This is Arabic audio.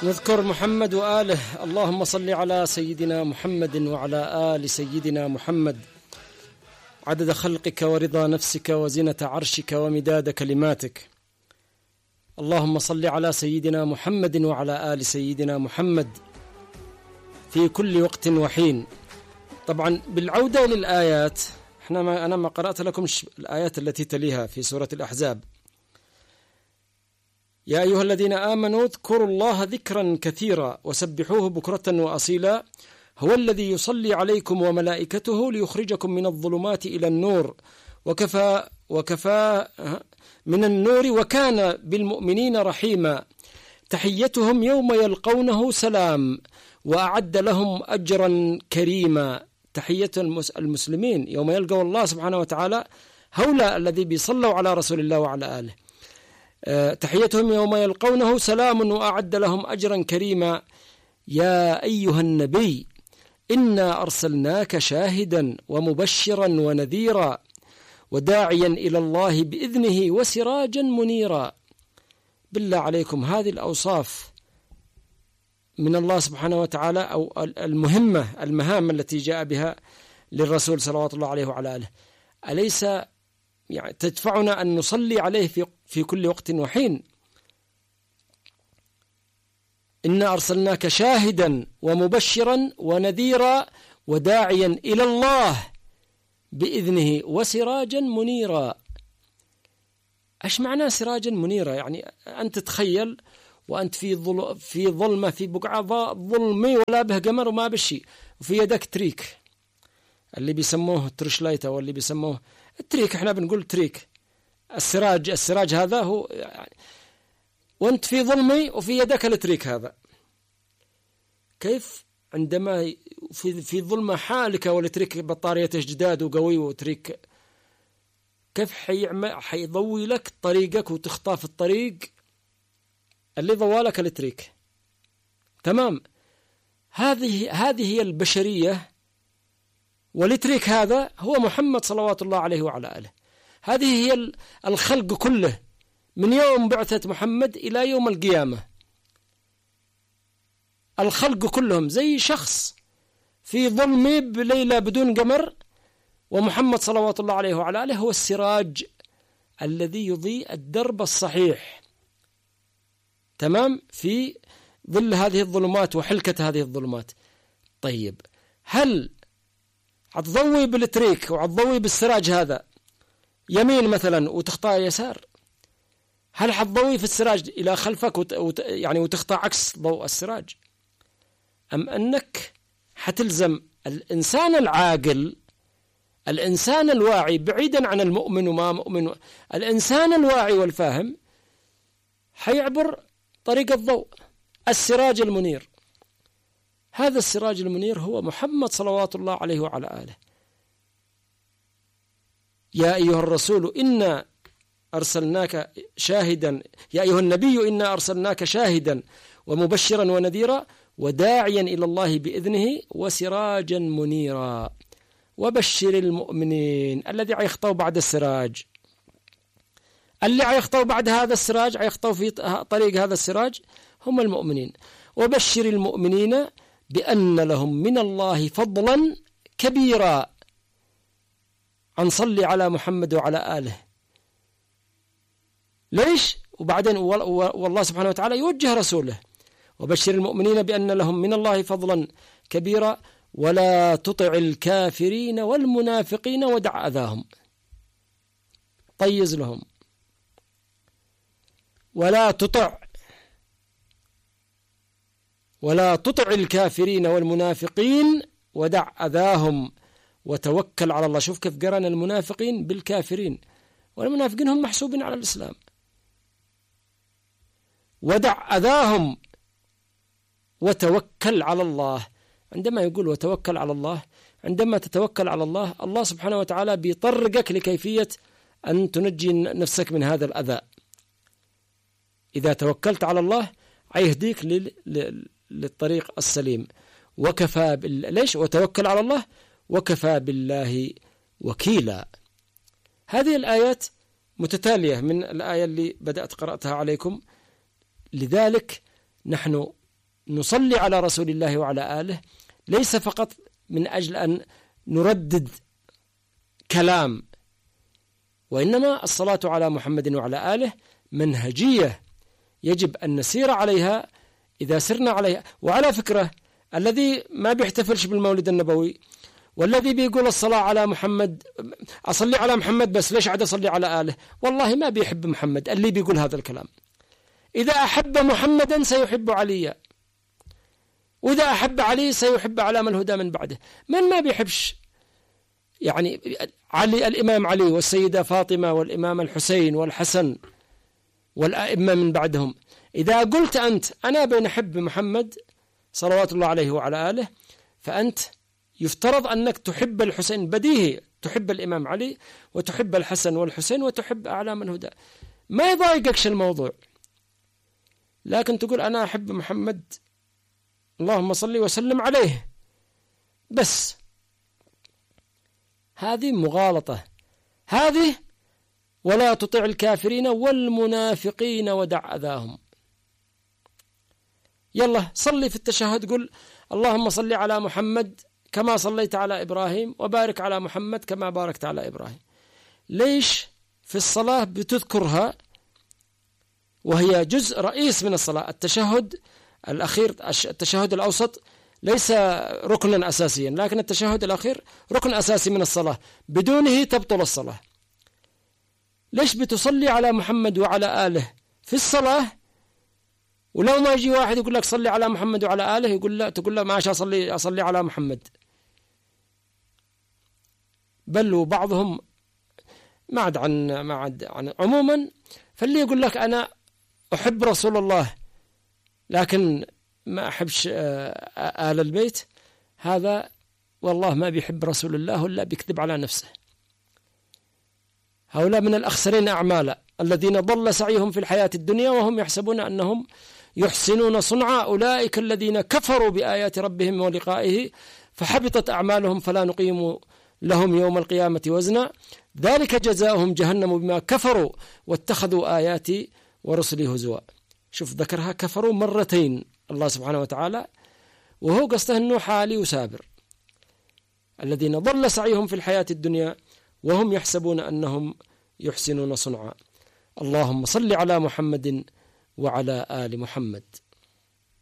نذكر محمد وآله. اللهم صل على سيدنا محمد وعلى آل سيدنا محمد عدد خلقك ورضا نفسك وزنة عرشك ومداد كلماتك. اللهم صل على سيدنا محمد وعلى آل سيدنا محمد في كل وقت وحين. طبعا بالعودة للآيات، أنا ما قرأت لكم الآيات التي تليها في سورة الأحزاب. يا أيها الذين آمنوا اذكروا الله ذكرا كثيرا وسبحوه بكرة وأصيلا هو الذي يصلي عليكم وملائكته ليخرجكم من الظلمات إلى النور وكفى من النور وكان بالمؤمنين رحيما. تحيتهم يوم يلقونه سلام وأعد لهم أجرا كريما. تحية المسلمين يوم يلقوا الله سبحانه وتعالى هؤلاء الذي بيصلوا على رسول الله وعلى آله. تحيتهم يوم يلقونه سلام وأعد لهم أجرا كريما. يا أيها النبي إنا أرسلناك شاهدا ومبشرا ونذيرا وداعيا إلى الله بإذنه وسراجا منيرا. بالله عليكم، هذه الأوصاف من الله سبحانه وتعالى أو المهام التي جاء بها للرسول صلوات الله عليه وعلى آله، أليس يعني تدفعنا أن نصلي عليه في كل وقت وحين؟ إنا أرسلناك شاهدا ومبشرا ونذيرا وداعيا إلى الله بإذنه وسراجا منيرا. إيش معنى سراجا منيرا؟ يعني أنت تخيل وأنت في ظلمة، في بقعة ظلمي ولا به قمر وما بشي، وفي يدك تريك اللي بيسموه ترشلايت أو اللي بيسموه التريك، احنا بنقول تريك. السراج هذا هو يعني، وانت في ظلمي وفي يدك التريك هذا. كيف عندما في ظلمة حالك والتريك بطاريته جداد وقوي وتريك، كيف حيضوي لك طريقك وتخطاف الطريق اللي ضوالك التريك؟ تمام. هذه هي البشرية، والتريك هذا هو محمد صلوات الله عليه وعلى آله. هذه هي الخلق كله من يوم بعثة محمد إلى يوم القيامة. الخلق كلهم زي شخص في ظلمة بليلة بدون قمر، ومحمد صلوات الله عليه وعلى آله هو السراج الذي يضيء الدرب الصحيح، تمام، في ظل هذه الظلمات وحلكة هذه الظلمات. طيب، هل هتضوي بالتريك وهتضوي بالسراج هذا يمين مثلا وتخطأ يسار؟ هل هتضوي في السراج إلى خلفك يعني وتخطأ عكس ضوء السراج؟ أم أنك هتلزم الإنسان العاقل، الإنسان الواعي، بعيدا عن المؤمن وما مؤمن، الإنسان الواعي والفاهم حيعبر طريق الضوء، السراج المنير. هذا السراج المنير هو محمد صلوات الله عليه وعلى آله. يا أيها الرسول إنا أرسلناك شاهدا، يا أيها النبي إنا أرسلناك شاهدا ومبشرا ونذيرا وداعيا إلى الله بإذنه وسراجا منيرا. وبشر المؤمنين. الذي عيخطوا بعد السراج، اللي عيخطوا بعد هذا السراج، عيخطوا في طريق هذا السراج هم المؤمنين. وبشر المؤمنين بأن لهم من الله فضلا كبيرا. عن صلي على محمد وعلى آله. ليش؟ وبعدين والله سبحانه وتعالى يوجه رسوله: وبشر المؤمنين بأن لهم من الله فضلا كبيرا ولا تطع الكافرين والمنافقين ودع أذاهم. طيز لهم. ولا تطع الكافرين والمنافقين ودع أذاهم وتوكل على الله. شوف كيف قرن المنافقين بالكافرين، والمنافقين هم محسوبين على الإسلام. ودع أذاهم وتوكل على الله. عندما يقول وتوكل على الله، عندما تتوكل على الله، الله سبحانه وتعالى بيطرقك لكيفية أن تنجي نفسك من هذا الأذى. إذا توكلت على الله هيهديك للطريق السليم. وكفى ليش؟ وتوكل على الله وكفى بالله وكيلا. هذه الآيات متتالية من الآية اللي بدأت قرأتها عليكم. لذلك نحن نصلي على رسول الله وعلى آله ليس فقط من أجل أن نردد كلام، وإنما الصلاة على محمد وعلى آله منهجية يجب أن نسير عليها إذا سرنا عليها. وعلى فكرة الذي ما بيحتفلش بالمولد النبوي والذي بيقول الصلاة على محمد، أصلي على محمد بس ليش عاد أصلي على آله، والله ما بيحب محمد اللي بيقول هذا الكلام. إذا أحب محمدا سيحب عليا، وإذا أحب علي سيحب علام الهدى من بعده. من ما بيحبش يعني علي، الإمام علي والسيدة فاطمة والإمام الحسين والحسن والأئمة من بعدهم. إذا قلت أنت أنا بنحب محمد صلوات الله عليه وعلى آله، فأنت يفترض أنك تحب الحسين، بديهي تحب الإمام علي وتحب الحسن والحسين وتحب أعلام الهدى، ما يضايقكش الموضوع. لكن تقول أنا أحب محمد اللهم صل وسلم عليه بس، هذه مغالطة هذه. ولا تطع الكافرين والمنافقين ودع أذاهم. يلا صلي في التشهد قل اللهم صل على محمد كما صليت على إبراهيم وبارك على محمد كما باركت على إبراهيم. ليش في الصلاة بتذكرها وهي جزء رئيس من الصلاة؟ التشهد الأخير، التشهد الأوسط ليس ركنا أساسيا، لكن التشهد الأخير ركن أساسي من الصلاة، بدونه تبطل الصلاة. ليش بتصلي على محمد وعلى آله في الصلاة، ولو ما يجي واحد يقول لك صلي على محمد وعلى آله يقول لا، تقول له ماشي أصلي على محمد. بل وبعضهم ما عاد عن عموما، فاللي يقول لك أنا أحب رسول الله لكن ما أحبش آل البيت، هذا والله ما بيحب رسول الله ولا بيكذب على نفسه. هؤلاء من الأخسرين أعمالا الذين ضل سعيهم في الحياة الدنيا وهم يحسبون أنهم يحسنون صنعا، أولئك الذين كفروا بآيات ربهم ولقائه فحبطت أعمالهم فلا نقيم لهم يوم القيامة وزنا ذلك جزاؤهم جهنم بما كفروا واتخذوا آياتي ورسلي هزوا. شوف ذكرها كفروا مرتين الله سبحانه وتعالى، وهو قصده أنه حالي وسابر. الذين ضل سعيهم في الحياة الدنيا وهم يحسبون أنهم يحسنون صنعا. اللهم صل على محمد وعلى آل محمد.